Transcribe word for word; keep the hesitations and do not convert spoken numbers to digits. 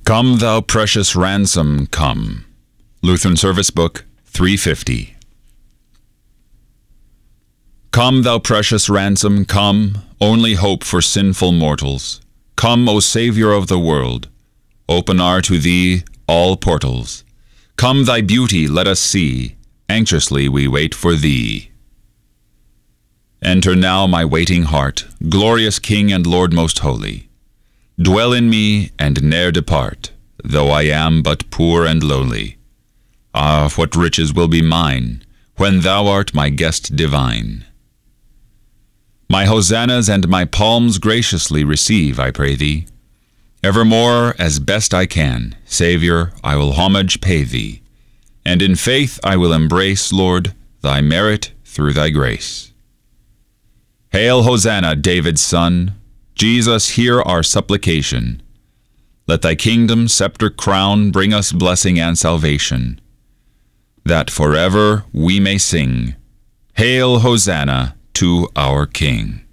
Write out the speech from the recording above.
Come, thou precious ransom, come. Lutheran Service Book, three fifty. Come, thou precious ransom, come, only hope for sinful mortals. Come, O Saviour of the world, open are to thee all portals. Come, thy beauty let us see, anxiously we wait for thee. Enter now my waiting heart, glorious King and Lord most holy. Dwell in me and ne'er depart, though I am but poor and lowly. Ah, what riches will be mine, when thou art my guest divine. My hosannas and my palms graciously receive, I pray thee. Evermore, as best I can, Saviour, I will homage pay thee, and in faith I will embrace, Lord, thy merit through thy grace. Hail, Hosanna, David's son! Jesus, hear our supplication. Let thy kingdom, scepter, crown bring us blessing and salvation, that forever we may sing, Hail, Hosanna, to our King.